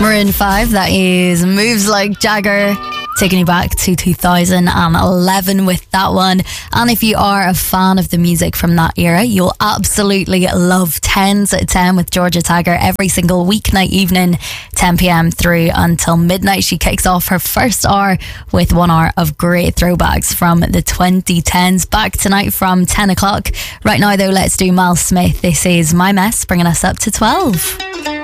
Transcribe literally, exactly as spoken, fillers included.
Maroon five, that is Moves Like Jagger, taking you back to two thousand eleven with that one. And if you are a fan of the music from that era, you'll absolutely love tens at ten with Georgia Tiger every single weeknight evening, ten p.m. through until midnight. She kicks off her first hour with one hour of great throwbacks from the twenty tens. Back tonight from ten o'clock. Right now though, let's do Miles Smith. This is My Mess, bringing us up to twelve.